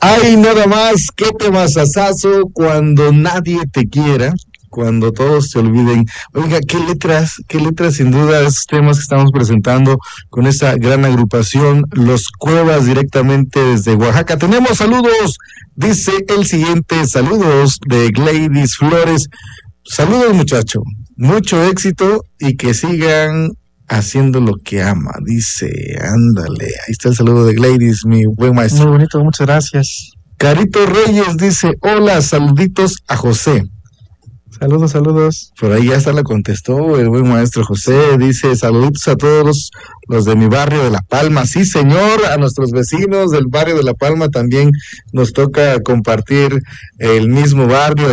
Hay nada más que temazazazo cuando nadie te quiera, cuando todos te olviden. Oiga, qué letras sin duda de esos temas que estamos presentando con esa gran agrupación, Los Cuevas, directamente desde Oaxaca. Tenemos saludos, dice el siguiente, saludos de Gladys Flores. Saludos, muchacho, mucho éxito y que sigan haciendo lo que ama, dice, ándale, ahí está el saludo de Gladys, mi buen maestro. Muy bonito, muchas gracias. Carito Reyes dice, hola, saluditos a José. Saludos. Por ahí ya hasta la contestó el buen maestro José, dice, saluditos a todos los de mi barrio de La Palma. Sí, señor, a nuestros vecinos del barrio de La Palma también nos toca compartir el mismo barrio.